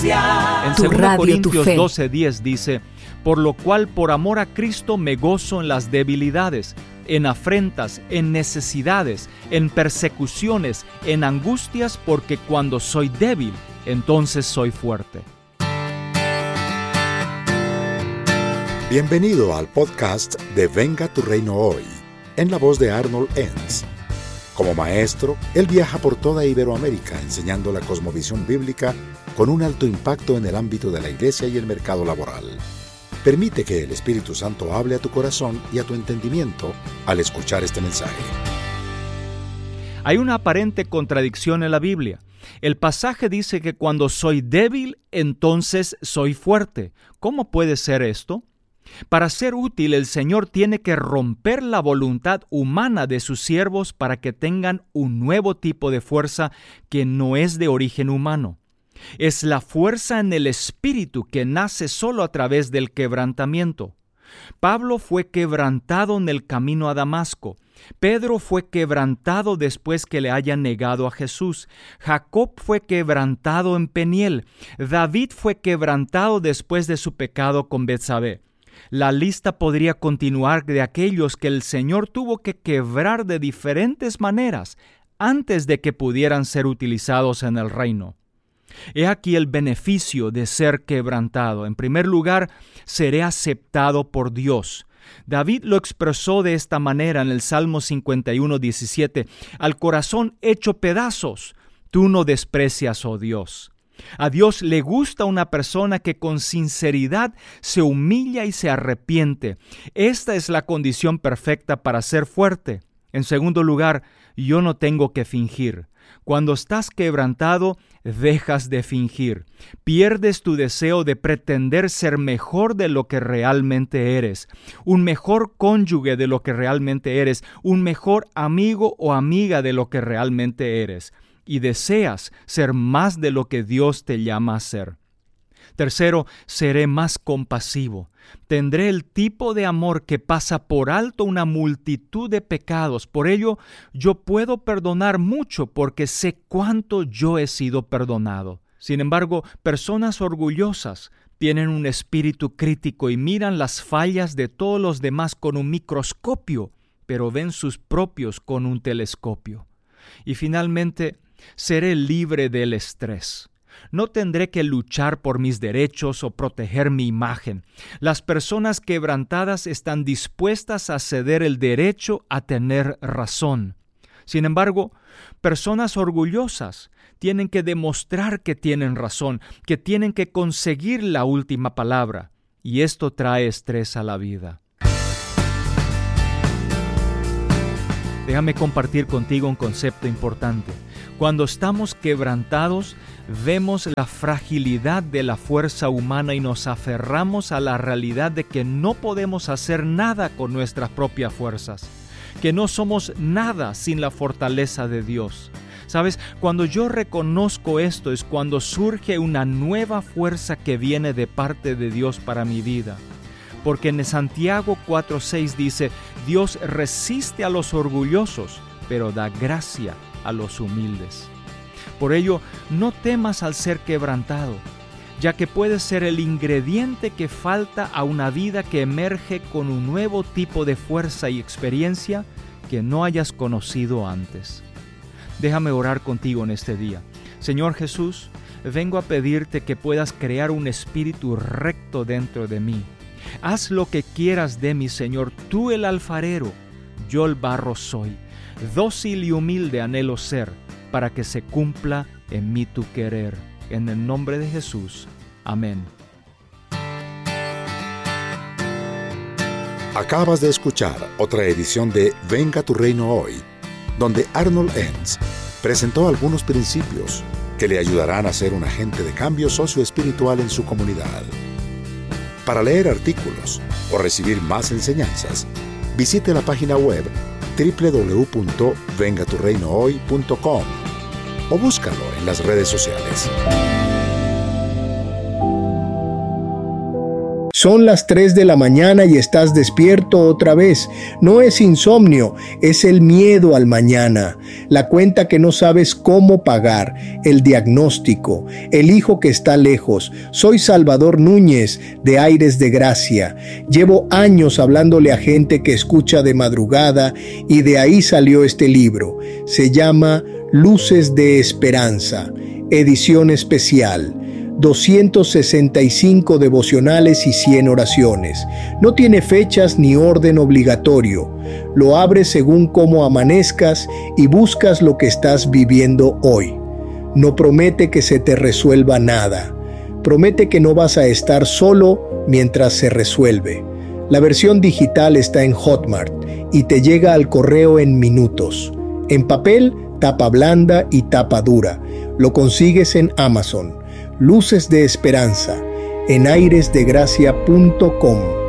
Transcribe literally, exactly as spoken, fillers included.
En Tu segunda radio, Corintios tu fe. doce diez dice: por lo cual por amor a Cristo me gozo en las debilidades, en afrentas, en necesidades, en persecuciones, en angustias, porque cuando soy débil, entonces soy fuerte. Bienvenido al podcast de Venga tu Reino Hoy, en la voz de Arnold Enns. Como maestro, él viaja por toda Iberoamérica enseñando la cosmovisión bíblica con un alto impacto en el ámbito de la iglesia y el mercado laboral. Permite que el Espíritu Santo hable a tu corazón y a tu entendimiento al escuchar este mensaje. Hay una aparente contradicción en la Biblia. El pasaje dice que cuando soy débil, entonces soy fuerte. ¿Cómo puede ser esto? Para ser útil, el Señor tiene que romper la voluntad humana de sus siervos para que tengan un nuevo tipo de fuerza que no es de origen humano. Es la fuerza en el Espíritu que nace solo a través del quebrantamiento. Pablo fue quebrantado en el camino a Damasco. Pedro fue quebrantado después que le hayan negado a Jesús. Jacob fue quebrantado en Peniel. David fue quebrantado después de su pecado con Betsabé. La lista podría continuar de aquellos que el Señor tuvo que quebrar de diferentes maneras antes de que pudieran ser utilizados en el reino. He aquí el beneficio de ser quebrantado. En primer lugar, seré aceptado por Dios. David lo expresó de esta manera en el Salmo cincuenta y uno, diecisiete. Al corazón hecho pedazos, tú no desprecias, oh Dios. A Dios le gusta una persona que con sinceridad se humilla y se arrepiente. Esta es la condición perfecta para ser fuerte. En segundo lugar, yo no tengo que fingir. Cuando estás quebrantado, dejas de fingir. Pierdes tu deseo de pretender ser mejor de lo que realmente eres, un mejor cónyuge de lo que realmente eres, un mejor amigo o amiga de lo que realmente eres, y deseas ser más de lo que Dios te llama a ser. Tercero, seré más compasivo. Tendré el tipo de amor que pasa por alto una multitud de pecados. Por ello, yo puedo perdonar mucho porque sé cuánto yo he sido perdonado. Sin embargo, personas orgullosas tienen un espíritu crítico y miran las fallas de todos los demás con un microscopio, pero ven sus propios con un telescopio. Y finalmente, seré libre del estrés. No tendré que luchar por mis derechos o proteger mi imagen. Las personas quebrantadas están dispuestas a ceder el derecho a tener razón. Sin embargo, personas orgullosas tienen que demostrar que tienen razón, que tienen que conseguir la última palabra, y esto trae estrés a la vida. Déjame compartir contigo un concepto importante. Cuando estamos quebrantados, vemos la fragilidad de la fuerza humana y nos aferramos a la realidad de que no podemos hacer nada con nuestras propias fuerzas, que no somos nada sin la fortaleza de Dios. ¿Sabes? Cuando yo reconozco esto es cuando surge una nueva fuerza que viene de parte de Dios para mi vida. Porque en Santiago cuatro seis dice: Dios resiste a los orgullosos, pero da gracia a los humildes. Por ello, no temas al ser quebrantado, ya que puede ser el ingrediente que falta a una vida que emerge con un nuevo tipo de fuerza y experiencia que no hayas conocido antes. Déjame orar contigo en este día. Señor Jesús, vengo a pedirte que puedas crear un espíritu recto dentro de mí. Haz lo que quieras de mí, Señor, tú el alfarero, yo el barro soy. Dócil y humilde anhelo ser, para que se cumpla en mí tu querer. En el nombre de Jesús. Amén. Acabas de escuchar otra edición de Venga tu Reino Hoy, donde Arnold Enns presentó algunos principios que le ayudarán a ser un agente de cambio socioespiritual en su comunidad. Para leer artículos o recibir más enseñanzas, visite la página web doble u doble u doble u punto venga tu reino hoy punto com o búscalo en las redes sociales. Son las tres de la mañana y estás despierto otra vez. No es insomnio, es el miedo al mañana, la cuenta que no sabes cómo pagar, el diagnóstico, el hijo que está lejos. Soy Salvador Núñez, de Aires de Gracia. Llevo años hablándole a gente que escucha de madrugada y de ahí salió este libro. Se llama Luces de Esperanza, edición especial. doscientos sesenta y cinco devocionales y cien oraciones. No tiene fechas ni orden obligatorio. Lo abres según cómo amanezcas y buscas lo que estás viviendo hoy. No promete que se te resuelva nada. Promete que no vas a estar solo mientras se resuelve. La versión digital está en Hotmart y te llega al correo en minutos. En papel, tapa blanda y tapa dura. Lo consigues en Amazon. Luces de Esperanza, en aires de gracia punto com.